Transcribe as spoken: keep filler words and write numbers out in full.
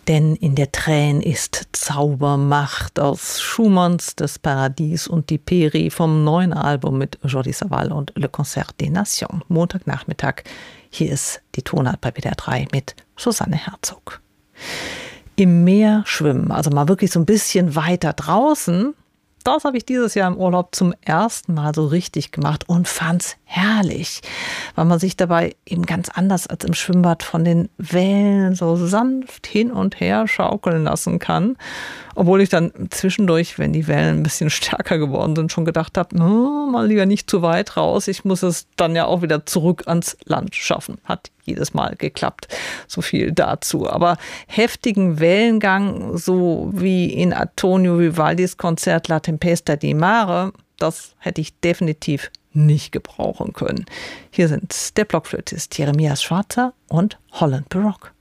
Denn in der Träne ist Zaubermacht aus Schumanns Das Paradies und die Peri vom neuen Album mit Jordi Savall und Le Concert des Nations. Montagnachmittag. Hier ist die Tonart bei W D R drei mit Susanne Herzog. Im Meer schwimmen, also mal wirklich so ein bisschen weiter draußen. Das habe ich dieses Jahr im Urlaub zum ersten Mal so richtig gemacht und fand's herrlich, weil man sich dabei eben ganz anders als im Schwimmbad von den Wellen so sanft hin und her schaukeln lassen kann. Obwohl ich dann zwischendurch, wenn die Wellen ein bisschen stärker geworden sind, schon gedacht habe, oh, mal lieber nicht zu weit raus. Ich muss es dann ja auch wieder zurück ans Land schaffen. Hat jedes Mal geklappt. So viel dazu. Aber heftigen Wellengang, so wie in Antonio Vivaldis Konzert La Tempesta di Mare, das hätte ich definitiv nicht gebrauchen können. Hier sind der Blockflötist Jeremias Schwarzer und Holland Baroque.